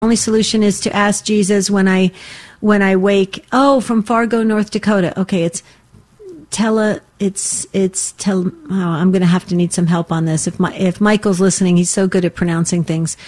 only solution is to ask Jesus when I wake. Oh, from Fargo, North Dakota. Okay, it's I'm going to have to need some help on this. If Michael's listening, he's so good at pronouncing things.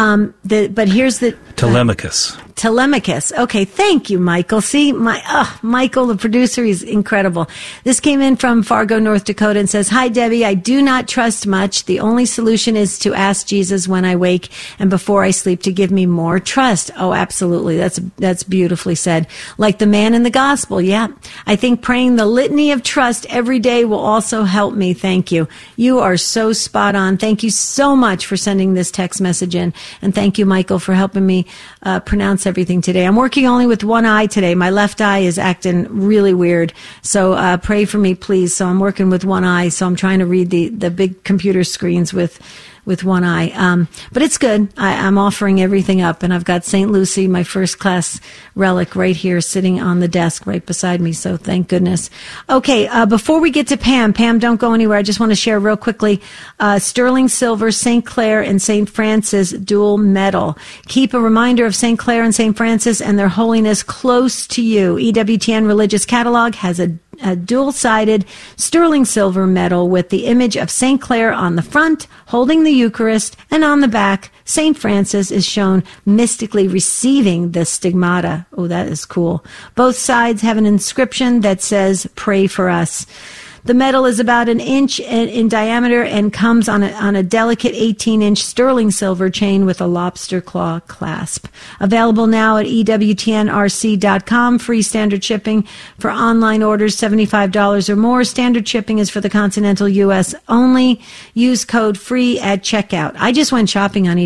But here's the Telemachus. Telemachus. Okay, thank you, Michael. See, Michael, the producer, he's incredible. This came in from Fargo, North Dakota, and says, "Hi, Debbie. I do not trust much. The only solution is to ask Jesus when I wake and before I sleep to give me more trust." Oh, absolutely. That's beautifully said. Like the man in the gospel. Yeah. I think praying the litany of trust every day will also help me. Thank you. You are so spot on. Thank you so much for sending this text message in. And thank you, Michael, for helping me pronounce everything today. I'm working only with one eye today. My left eye is acting really weird. So pray for me, please. So I'm working with one eye. So I'm trying to read the big computer screens with one eye. But it's good. I'm offering everything up. And I've got St. Lucy, my first class relic, right here sitting on the desk right beside me. So thank goodness. Okay, before we get to Pam, don't go anywhere. I just want to share real quickly, sterling silver, St. Clair and St. Francis dual medal. Keep a reminder of St. Clair and St. Francis and their holiness close to you. EWTN Religious Catalog has a dual-sided sterling silver medal with the image of St. Clair on the front, holding the Eucharist, and on the back, St. Francis is shown mystically receiving the stigmata. Oh, that is cool. Both sides have an inscription that says, "Pray for us." The medal is about an inch in diameter and comes on a delicate 18-inch sterling silver chain with a lobster claw clasp. Available now at EWTNRC.com. Free standard shipping for online orders, $75 or more. Standard shipping is for the continental U.S. only. Use code FREE at checkout. I just went shopping on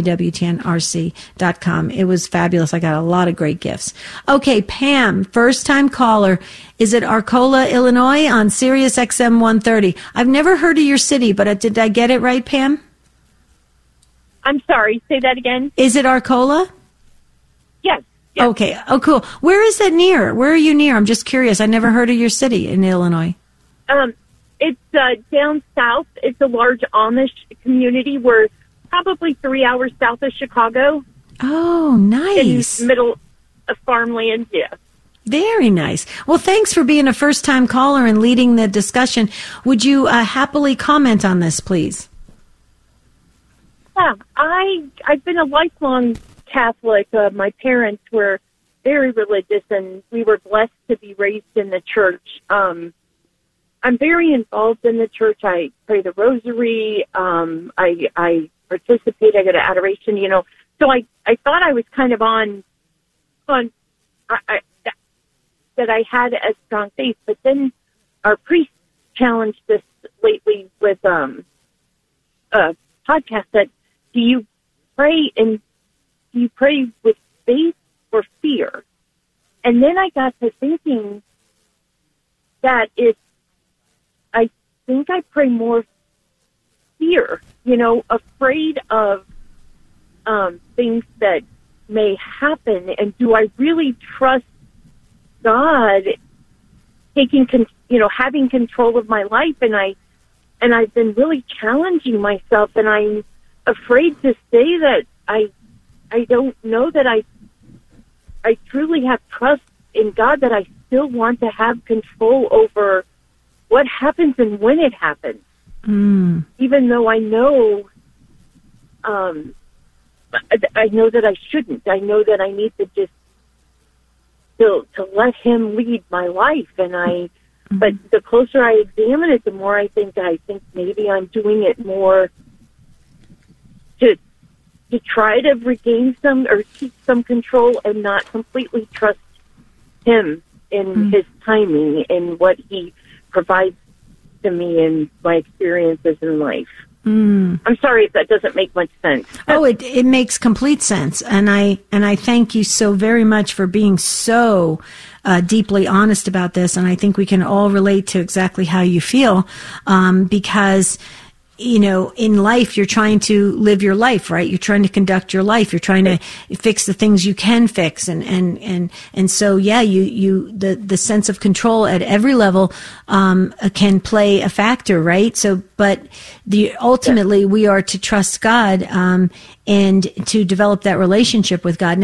EWTNRC.com. It was fabulous. I got a lot of great gifts. Okay, Pam, first-time caller, is at Arcola, Illinois on Sirius XM 130. I've never heard of your city, but did I get it right, Pam? I'm sorry. Say that again. Is it Arcola? Yes. Okay. Oh, cool. Where is it near? Where are you near? I'm just curious. I never heard of your city in Illinois. It's down south. It's a large Amish community. We're probably 3 hours south of Chicago. Oh, nice. In the middle of farmland, yeah. Very nice. Well, thanks for being a first-time caller and leading the discussion. Would you happily comment on this, please? Yeah, I've been a lifelong Catholic. My parents were very religious, and we were blessed to be raised in the church. I'm very involved in the church. I pray the rosary. I participate. I go to adoration. So I thought I was kind of that I had a strong faith, but then our priest challenged us lately with a podcast that do you pray with faith or fear? And then I got to thinking that I think I pray more fear, afraid of things that may happen, and do I really trust God having control of my life? And I've been really challenging myself, and I'm afraid to say that I don't know that I truly have trust in God, that I still want to have control over what happens and when it happens. Even though I know that I shouldn't. I know that I need to just to let him lead my life, but the closer I examine it, the more I think maybe I'm doing it more to try to regain some or keep some control and not completely trust him in his timing and what he provides to me in my experiences in life. I'm sorry if that doesn't make much sense. Oh, it makes complete sense, and I thank you so very much for being so deeply honest about this. And I think we can all relate to exactly how you feel, because in life, you're trying to live your life, right? You're trying to conduct your life. You're trying to fix the things you can fix. And so, yeah, the sense of control at every level, can play a factor, right? So, but ultimately we are to trust God, and to develop that relationship with God.